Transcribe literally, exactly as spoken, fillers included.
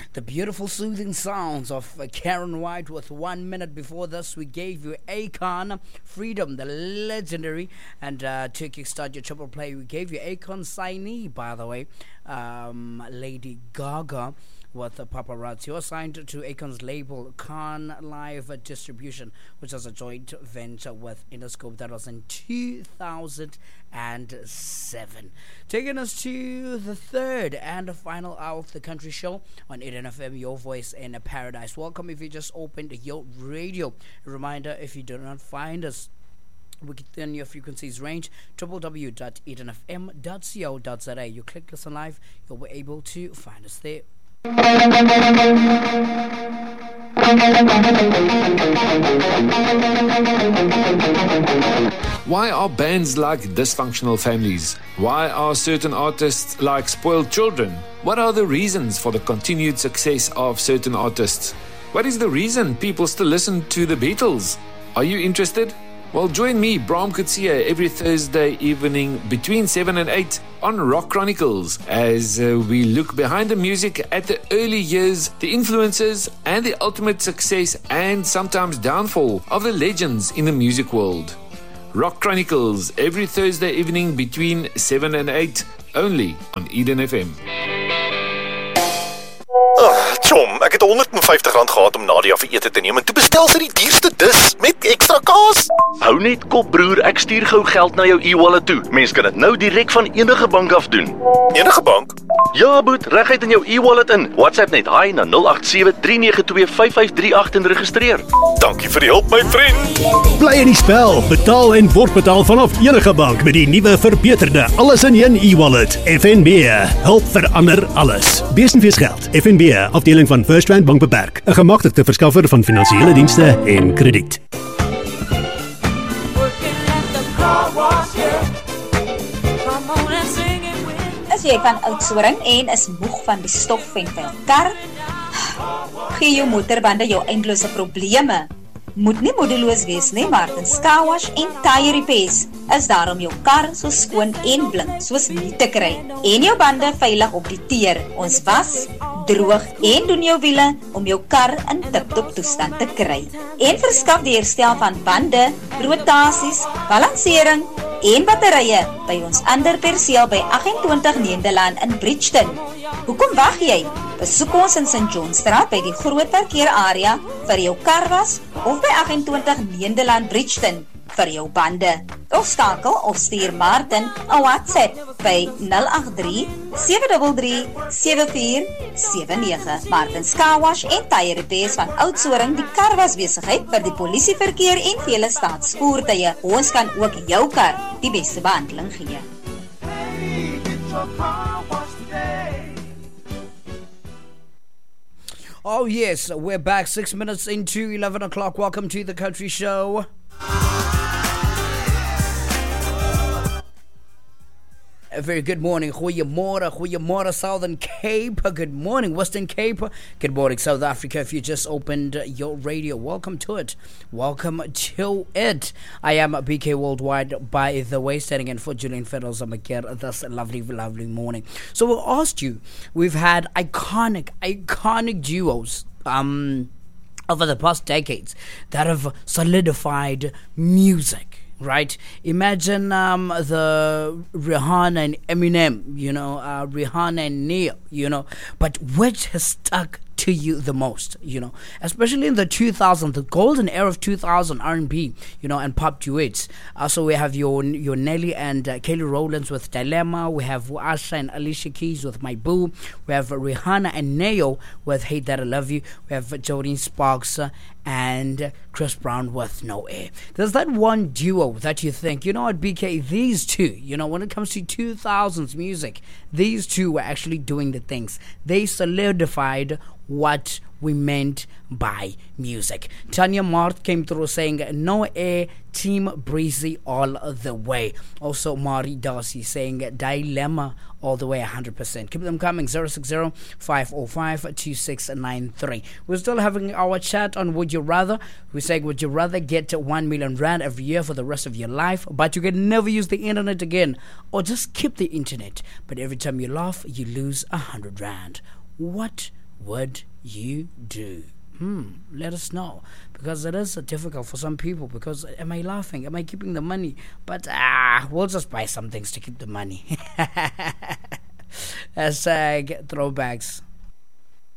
The beautiful soothing sounds of uh, Karen White. With one minute before this, we gave you Akon, Freedom, the legendary, and uh, to kickstart your triple play, we gave you Akon signee, by the way, um, Lady Gaga, with the Paparazzi, or signed to Akon's label Khan Live Distribution, which was a joint venture with Interscope. That was in two thousand seven. Taking us to the third and final hour of the country show on Eden F M, your voice in a paradise. Welcome if you just opened your radio. A reminder, if you do not find us within your frequencies range, w w w dot eden f m dot co dot z a. You click listen live, you'll be able to find us there. Why are bands like dysfunctional families? Why are certain artists like spoiled children? What are the reasons for the continued success of certain artists? What is the reason people still listen to the Beatles? Are you interested? Well, join me, Bram Kutsia, every Thursday evening between seven and eight on Rock Chronicles as uh, we look behind the music at the early years, the influences, and the ultimate success and sometimes downfall of the legends in the music world. Rock Chronicles every Thursday evening between seven and eight, only on Eden F M. Ugh, chom, ek het honderd en vyftig rand gehad om Nadia vir ete te neem en toe bestel sy die duurste dis met ekstra kaas. Hou net kop broer, ek stuur gou geld na jou e-wallet toe. Mens kan dit nou direk van enige bank af doen. Enige bank? Ja, boet, reguit in jou e-wallet in. WhatsApp net hi na nul agt sewe drie nege twee vyf vyf drie agt en registreer. Dankie vir die hulp, my vriend. Bly in die spel. Betaal en word betaal vanaf enige bank met die nuwe verbeterde alles in een e-wallet. F N B, help verander alles. Besenfees geld. F N B, afdeling van First Rand Bank beperk. 'n gemagtigde verskaffer van finansiële dienste en krediet. As jy van Oudtshoorn en is moeg van die stof en vuil kar, gee jou motorbande jou eindelose probleme. Moet nie moedeloos wees nie, Martins Car Wash en Tire Repairs is daar om jou kar so skoon en blink soos nie te kry en jou bande veilig op die teer. Ons was, droog en doen jou wiele om jou kar in tip-top toestand te kry. En verskaf die herstel van bande, rotasies, balansering en batterye by ons ander perseel by agt-en-twintig Nederland in Bridgeton. Hoekom wag jy? Besoek ons in Saint Johnstraat by die groot parkeerarea vir jou karwas of by agt-en-twintig Nederland Bridgeton vir jou bande. Of skakel of stuur Martin 'n WhatsApp by nul agt drie sewe drie drie sewe vier sewe nege. Martin's Car Wash en Tire Repairs van Oudtshoorn, die karwas besigheid vir die polisieverkeer en vele staatsvoertuie. Ons kan ook jou kar die beste behandeling gee. Oh yes, we're back six minutes into eleven o'clock. Welcome to the Country Show. A very good morning. Goeiemorgen, goeiemorgen Southern Cape. Good morning Western Cape. Good morning South Africa. If you just opened your radio, welcome to it. Welcome to it. I am B K Worldwide, by the way, standing in for Julian Feddles this lovely, lovely morning. So we asked you, we've had iconic, iconic duos um, over the past decades that have solidified music. Right? Imagine um, the Rihanna and Eminem, you know, uh, Rihanna and Neil, you know, but which has stuck to you the most, you know, especially in the two thousands, the golden era of two thousand R and B, you know, and pop duets. Uh, so we have your your Nelly and uh, Kelly Rowlands with Dilemma. We have Asha and Alicia Keys with My Boo. We have Rihanna and Neo with Hate That I Love You. We have Jodine Sparks uh, and Chris Brown with No Air. There's that one duo that you think, you know what, B K, these two, you know, when it comes to two thousands music, these two were actually doing the things. They solidified what we meant by music. Tanya Mart came through saying, No Air, Team Breezy all the way. Also, Mari Darcy saying, Dilemma all the way one hundred percent. Keep them coming, zero six zero, five oh five, two six nine three. We're still having our chat on Would You Rather. We're saying, would you rather get one million rand every year for the rest of your life, but you can never use the internet again, or just keep the internet, but every time you laugh, you lose one hundred rand? What would you do? Hmm, let us know, because it is difficult for some people, because am I laughing? Am I keeping the money? But ah, we'll just buy some things to keep the money. Hashtag throwbacks.